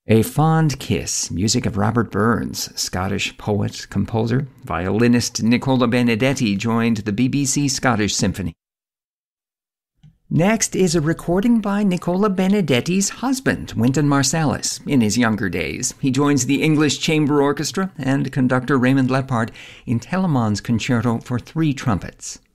A Fond Kiss, music of Robert Burns, Scottish poet, composer. Violinist Nicola Benedetti joined the BBC Scottish Symphony. Next is a recording by Nicola Benedetti's husband, Wynton Marsalis, in his younger days. He joins the English Chamber Orchestra and conductor Raymond Lepard in Telemann's Concerto for 3 trumpets.